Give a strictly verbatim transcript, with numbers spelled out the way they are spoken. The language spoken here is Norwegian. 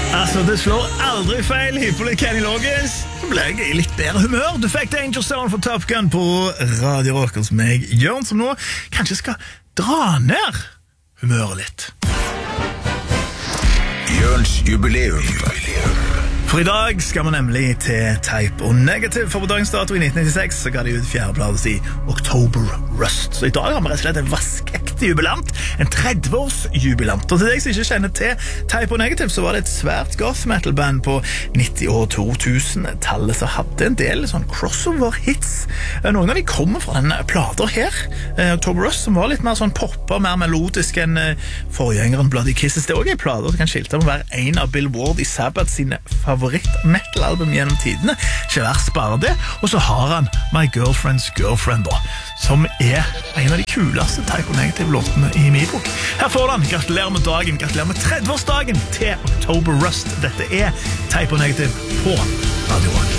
Altså, det slår aldri feil. Hyppelig Kenny Loggins. Så ble jeg i litt bedre humør. Du fikk Danger Zone for Top Gun på Radio Rock hos meg, Jørn, som nå kanskje skal dra ned humøret litt. Jørns jubileum. For i dag skal vi nemlig til Type O Negative, for på dagens dato i nitten nittiseks så ga de ut fjerdepladet i October Rust. Så i dag har vi rett og slett en vaskekte jubilant, en tretti-års jubilant. Og til deg som ikke kjenner til Type O Negative, så var det et svært goth metal band på nitti- og to tusen-tallet som hadde en del sånn crossover-hits. Noen av de kommer fra den plater her, October Rust, som var litt mer sånn popper, mer melodisk enn forgjengeren Bloody Kisses. Det er også en plater som kan skilte om å være en av Bill Ward i Sabbath sine favoritt-metal-album gjennom tidene. Ikke verst bare det. Og så har han My Girlfriend's Girlfriend, da, som er en av de kuleste Type O Negative-låtene i min bok. Her får han. Gratulerer med dagen, gratulerer med tretti-årsdagen til October Rust. Dette er Type O Negative på Radio Rock.